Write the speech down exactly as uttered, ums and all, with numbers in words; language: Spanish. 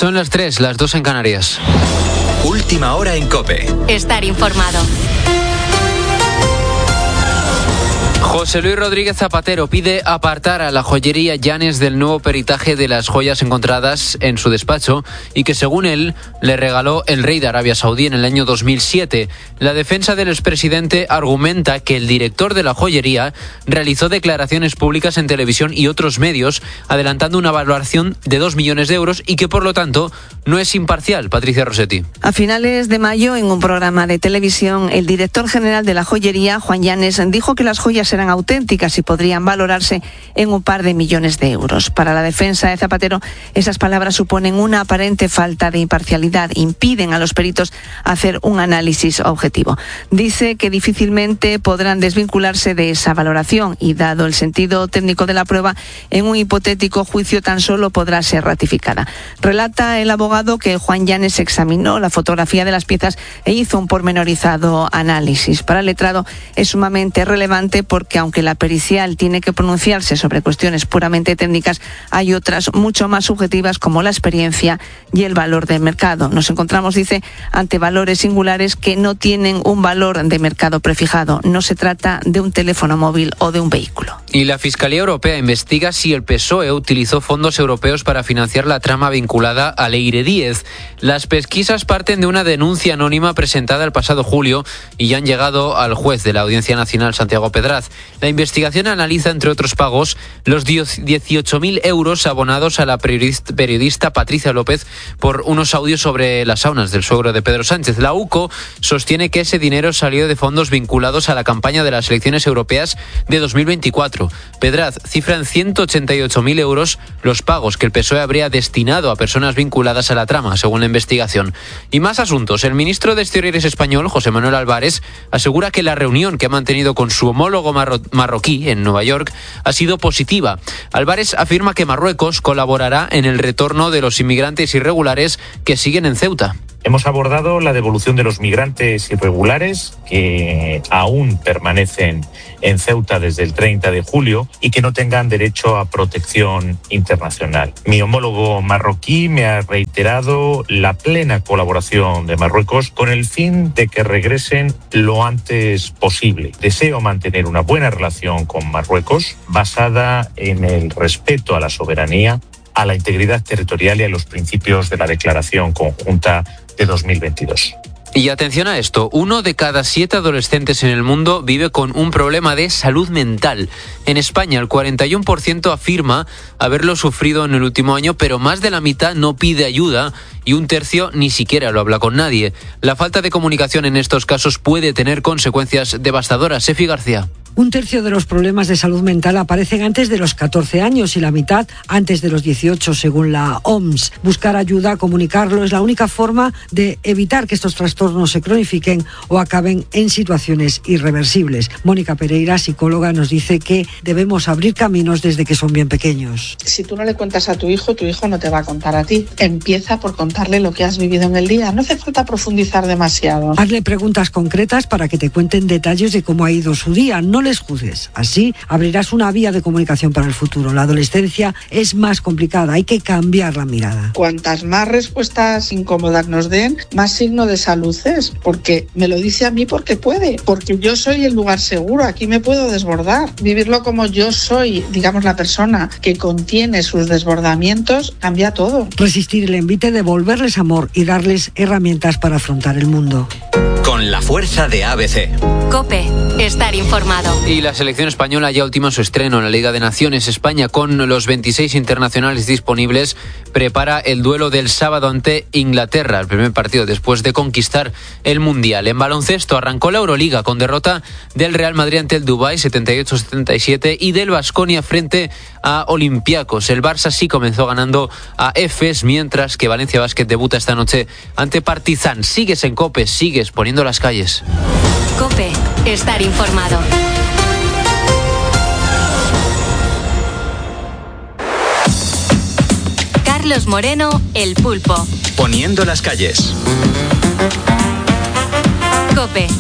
Son las tres, las dos en Canarias. Última hora en COPE. Estar informado. José Luis Rodríguez Zapatero pide apartar a la joyería Llanes del nuevo peritaje de las joyas encontradas en su despacho y que, según él, le regaló el rey de Arabia Saudí en el año dos mil siete. La defensa del expresidente argumenta que el director de la joyería realizó declaraciones públicas en televisión y otros medios, adelantando una valoración de dos millones de euros y que, por lo tanto, no es imparcial. Patricia Rossetti. A finales de mayo, en un programa de televisión, el director general de la joyería, Juan Llanes, dijo que las joyas eran auténticas y podrían valorarse en un par de millones de euros. Para la defensa de Zapatero, esas palabras suponen una aparente falta de imparcialidad, impiden a los peritos hacer un análisis objetivo. Dice que difícilmente podrán desvincularse de esa valoración y, dado el sentido técnico de la prueba, en un hipotético juicio tan solo podrá ser ratificada. Relata el abogado que Juan Llanes examinó la fotografía de las piezas e hizo un pormenorizado análisis. Para el letrado es sumamente relevante porque, aunque la pericial tiene que pronunciarse sobre cuestiones puramente técnicas, hay otras mucho más subjetivas como la experiencia y el valor de mercado. Nos encontramos, dice, ante valores singulares que no tienen un valor de mercado prefijado. No se trata de un teléfono móvil o de un vehículo. Y la Fiscalía Europea investiga si el P S O E utilizó fondos europeos para financiar la trama vinculada a Leire Díez. Las pesquisas parten de una denuncia anónima presentada el pasado julio y ya han llegado al juez de la Audiencia Nacional, Santiago Pedraz. La investigación analiza, entre otros pagos, los dieciocho mil euros abonados a la periodista, periodista Patricia López por unos audios sobre las saunas del suegro de Pedro Sánchez. La U C O sostiene que ese dinero salió de fondos vinculados a la campaña de las elecciones europeas de dos mil veinticuatro. Pedraz cifra en ciento ochenta y ocho mil euros los pagos que el P S O E habría destinado a personas vinculadas a la trama, según la investigación. Y más asuntos. El ministro de Exteriores español, José Manuel Álvarez, asegura que la reunión que ha mantenido con su homólogo marro- marroquí en Nueva York ha sido positiva. Álvarez afirma que Marruecos colaborará en el retorno de los inmigrantes irregulares que siguen en Ceuta. Hemos abordado la devolución de los migrantes irregulares que aún permanecen en Ceuta desde el treinta de julio y que no tengan derecho a protección internacional. Mi homólogo marroquí me ha reiterado la plena colaboración de Marruecos con el fin de que regresen lo antes posible. Deseo mantener una buena relación con Marruecos basada en el respeto a la soberanía, a la integridad territorial y a los principios de la Declaración Conjunta de dos mil veintidós. Y atención a esto, uno de cada siete adolescentes en el mundo vive con un problema de salud mental. En España, el cuarenta y uno por ciento afirma haberlo sufrido en el último año, pero más de la mitad no pide ayuda y un tercio ni siquiera lo habla con nadie. La falta de comunicación en estos casos puede tener consecuencias devastadoras. Sefi García. Un tercio de los problemas de salud mental aparecen antes de los catorce años y la mitad antes de los dieciocho, según la O M S. Buscar ayuda, comunicarlo, es la única forma de evitar que estos trastornos se cronifiquen o acaben en situaciones irreversibles. Mónica Pereira, psicóloga, nos dice que debemos abrir caminos desde que son bien pequeños. Si tú no le cuentas a tu hijo, tu hijo no te va a contar a ti. Empieza por contarle lo que has vivido en el día. No hace falta profundizar demasiado. Hazle preguntas concretas para que te cuenten detalles de cómo ha ido su día. No les juzgues. Así abrirás una vía de comunicación para el futuro. La adolescencia es más complicada. Hay que cambiar la mirada. Cuantas más respuestas incómodas nos den, más signo de salud es. Porque me lo dice a mí porque puede. Porque yo soy el lugar seguro. Aquí me puedo desbordar. Vivirlo como yo soy, digamos, la persona que contiene sus desbordamientos, cambia todo. Resistir el envite, devolverles amor y darles herramientas para afrontar el mundo. Con la fuerza de A B C. COPE. Estar informado. Y la selección española ya ultima su estreno en la Liga de Naciones. España, con los veintiséis internacionales disponibles, prepara el duelo del sábado ante Inglaterra, el primer partido después de conquistar el Mundial. En baloncesto arrancó la Euroliga con derrota del Real Madrid ante el Dubái setenta y ocho a setenta y siete y del Baskonia frente a Olympiacos. El Barça sí comenzó ganando a Efes, mientras que Valencia Basket debuta esta noche ante Partizan. Sigues en COPE, sigues poniendo las calles. COPE. Estar informado. Carlos Moreno, El Pulpo. Poniendo las calles. COPE.